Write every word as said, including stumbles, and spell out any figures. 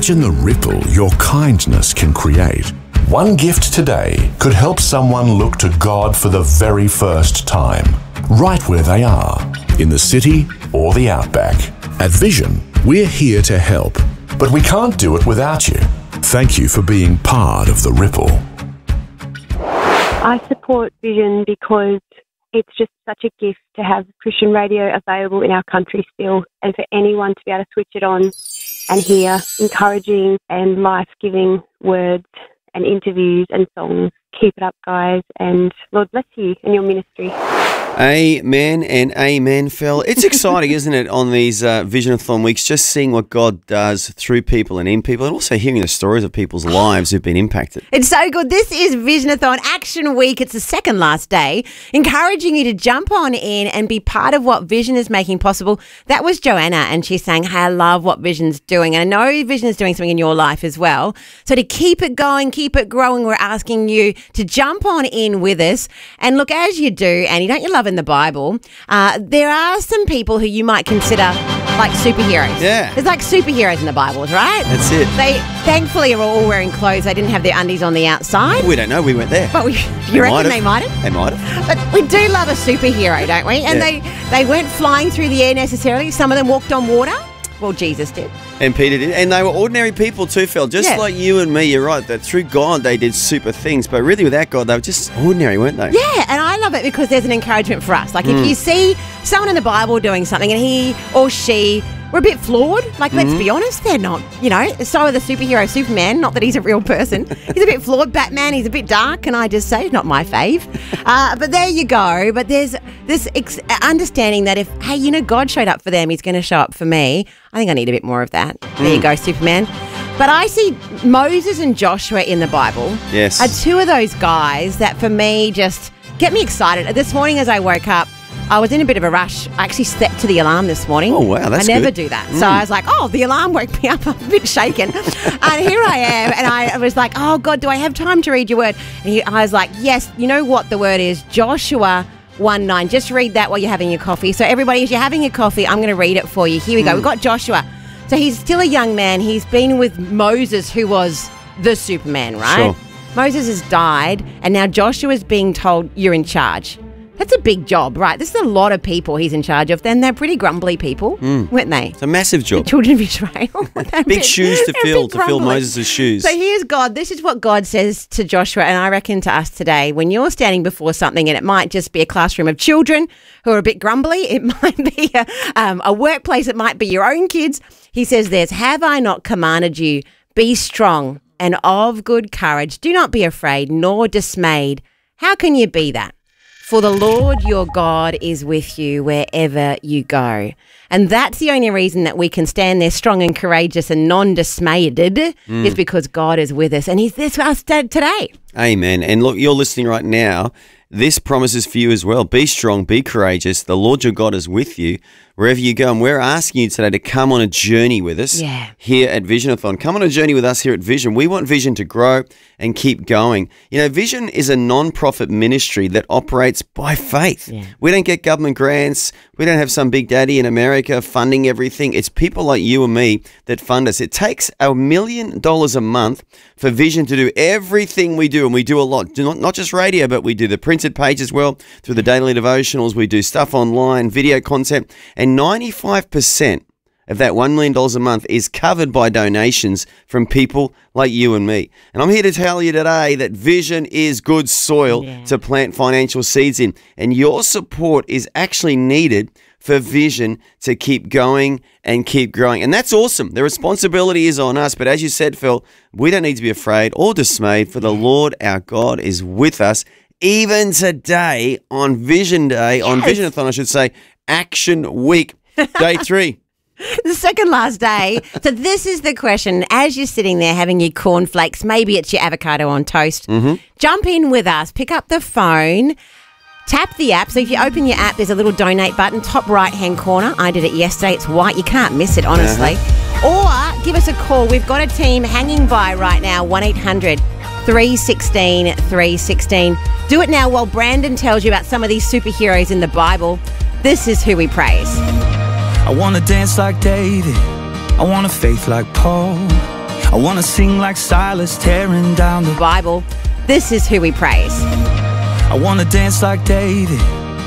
Imagine the ripple your kindness can create. One gift today could help someone look to God for the very first time, right where they are, in the city or the outback. At Vision, we're here to help, but we can't do it without you. Thank you for being part of the ripple. I support Vision because it's just such a gift to have Christian radio available in our country still, and for anyone to be able to switch it on and hear encouraging and life-giving words and interviews and songs. Keep it up, guys, and Lord bless you and your ministry. Amen and amen, Phil. It's exciting, isn't it, on these uh, Visionathon weeks, just seeing what God does through people and in people, and also hearing the stories of people's lives who've been impacted. It's so good. This is Visionathon Action Week. It's the second last day, encouraging you to jump on in and be part of what Vision is making possible. That was Joanna, and she's saying, hey, I love what Vision's doing, and I know Vision is doing something in your life as well. So to keep it going, keep it growing, we're asking you to jump on in with us. And look, as you do, Annie, don't you love in the Bible, uh, there are some people who you might consider like superheroes. Yeah. There's like superheroes in the Bibles, right? That's it. They thankfully are all wearing clothes. They didn't have their undies on the outside. We don't know. We went there. But we, you reckon they might have? They might have. But we do love a superhero, don't we? And Yeah. they, they weren't flying through the air necessarily. Some of them walked on water. Well, Jesus did. And Peter did. And they were ordinary people too, Phil. Just Yeah. like you and me, you're right, that through God they did super things. But really without God, they were just ordinary, weren't they? Yeah, and I love it because there's an encouragement for us. Like Mm. if you see someone in the Bible doing something and he or she were a bit flawed, like let's Mm-hmm. be honest, they're not, you know, so are the superhero Superman, not that he's a real person. He's a bit flawed. Batman, he's a bit dark, can I just say, not my fave. Uh, but there you go. But there's this ex- understanding that if, hey, you know, God showed up for them, he's going to show up for me. I think I need a bit more of that. There you go, Superman. But I see Moses and Joshua in the Bible Yes. are two of those guys that for me just get me excited. This morning as I woke up, I was in a bit of a rush. I actually slept to the alarm this morning. Oh, wow, that's I never good. do that. Mm. So I was like, oh, the alarm woke me up. I'm a bit shaken. And here I am. And I was like, oh, God, do I have time to read your word? And he, I was like, yes, you know what the word is? Joshua one nine. Just read that while you're having your coffee. So everybody, as you're having your coffee, I'm going to read it for you. Here we go. Mm. We've got Joshua. So he's still a young man. He's been with Moses, who was the Superman, right? Sure. Moses has died, and now Joshua's being told, you're in charge. That's a big job, right? This is a lot of people he's in charge of. Then they're pretty grumbly people, weren't they? It's a massive job. The children of Israel. They're a Big bit- shoes to they're a fill, bit to fill grumbly. Moses' shoes. So here's God. This is what God says to Joshua, and I reckon to us today. When you're standing before something, and it might just be a classroom of children who are a bit grumbly, it might be a, um, a workplace, it might be your own kids. He says this, have I not commanded you, be strong and of good courage. Do not be afraid nor dismayed. How can you be that? For the Lord your God is with you wherever you go. And that's the only reason that we can stand there strong and courageous and non-dismayed mm. is because God is with us. And he's this with us today. Amen. And look, you're listening right now. This promises for you as well. Be strong, be courageous. The Lord your God is with you wherever you go. And we're asking you today to come on a journey with us Yeah. here at Visionathon. Come on a journey with us here at Vision. We want Vision to grow and keep going. You know, Vision is a non-profit ministry that operates by faith. Yeah. We don't get government grants. We don't have some big daddy in America funding everything. It's people like you and me that fund us. It takes a million dollars a month for Vision to do everything we do, and we do a lot. Do Not, not just radio, but we do the printed page as well, through the daily devotionals. We do stuff online, video content, and ninety-five percent of that one million dollars a month is covered by donations from people like you and me. And I'm here to tell you today that Vision is good soil Yeah. to plant financial seeds in. And your support is actually needed for Vision to keep going and keep growing. And that's awesome. The responsibility is on us. But as you said, Phil, we don't need to be afraid or dismayed, for the Lord our God is with us. Even today on Vision Day, on Yes. Visionathon, I should say, Action Week, day three. The second last day. So this is the question. As you're sitting there having your cornflakes, maybe it's your avocado on toast, Mm-hmm. jump in with us. Pick up the phone. Tap the app. So if you open your app, there's a little donate button, top right-hand corner. I did it yesterday. It's white. You can't miss it, honestly. Uh-huh. Or give us a call. We've got a team hanging by right now, one eight hundred three one six three one six. Do it now while Brandon tells you about some of these superheroes in the Bible. This is who we praise. I wanna dance like David, I want a faith like Paul, I wanna sing like Silas, tearing down the Bible. This is who we praise. I wanna dance like David,